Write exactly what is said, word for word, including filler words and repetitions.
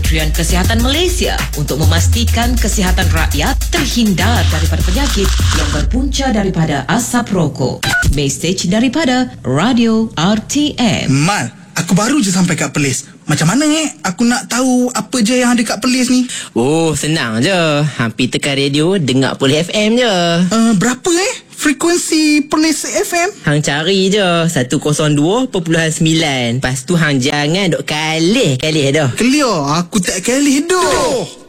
Kementerian Kesihatan Malaysia untuk memastikan kesihatan rakyat terhindar daripada penyakit yang berpunca daripada asap rokok. Mesej daripada Radio R T M. Mal, aku baru je sampai kat Perlis. Macam mana eh aku nak tahu apa je yang ada kat Perlis ni? Oh, senang je. Hampir tekan radio, dengar Perlis F M je. Uh, berapa eh frekuensi Perlis F M? Hang cari je seratus dua perpuluhan sembilan. Lepas tu hang jangan duk kalih-kalih dah. Clear, aku tak kalih dah.